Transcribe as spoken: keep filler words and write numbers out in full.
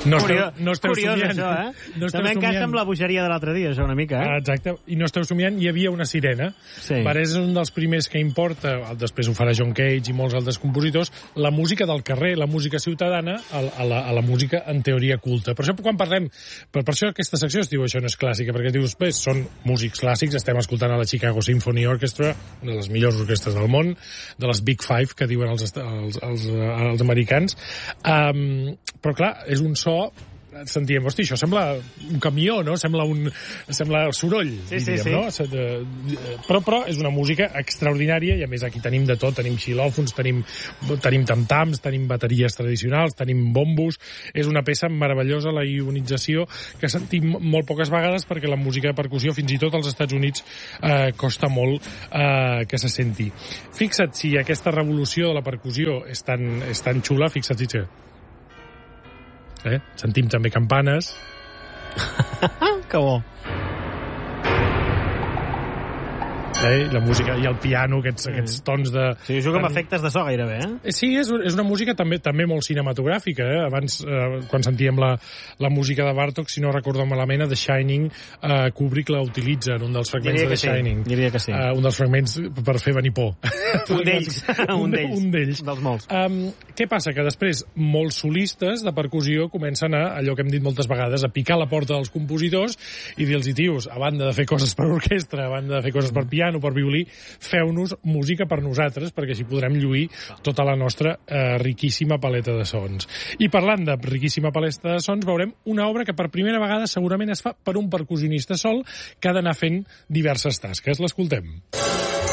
No esteu, no esteu Curiós, somiant. això, eh? No esteu També somiant. encaixa amb la bogeria de l'altre dia, això, una mica, eh? Ah, exacte, i no esteu somiant, hi havia una sirena. Sí. Parés és un dels primers que importa, després ho farà John Cage i molts altres compositors, la música del carrer, la música ciutadana, a, a, la, a la música en teoria culta. Per això quan parlem, per, per això aquesta secció es diu Això no és clàssica, perquè dius, bé, són músics clàssics, estem escoltant a la Chicago Symphony Orchestra, una de les millors orquestres del món, de les Big Five, que diuen els, els, els, els americans. Um, però clar, és un so... sentíem, hosti, això sembla un camió, no? Sembla un sembla soroll, sí, diríem, sí, sí. no? Però, però és una música extraordinària i a més aquí tenim de tot, tenim xilòfons, tenim, tenim tam-tams, tenim bateries tradicionals, tenim bombos, és una peça meravellosa, la ionització, que sentim molt poques vegades perquè la música de percussió, fins i tot als Estats Units, eh, costa molt eh, que se senti. Fixa't si aquesta revolució de la percussió és tan, és tan xula, fixa't si... Eh? Sentim també campanes. Que bo. Eh? La música i el piano, aquests, aquests tons de... Sí, juga amb efectes de so gairebé, eh? Sí, és, és una música també també molt cinematogràfica. Eh? Abans, eh, quan sentíem la, la música de Bartók, si no recordo malament, a The Shining, eh, Kubrick la utilitza en un dels fragments de The sí. Shining. Diria que sí. Eh, un dels fragments per fer venir por. Un d'ells. un d'ells. Un d'ells. Dels molts. Um, què passa? Que després molts solistes de percussió comencen a, allò que hem dit moltes vegades, a picar la porta dels compositors i dir-los, tios, a banda de fer coses per orquestra, a banda de fer coses per piano, per violí, feu-nos música per nosaltres, perquè així podrem lluir tota la nostra eh, riquíssima paleta de sons. I parlant de riquíssima paleta de sons, veurem una obra que per primera vegada segurament es fa per un percussionista sol que ha d'anar fent diverses tasques. L'escoltem.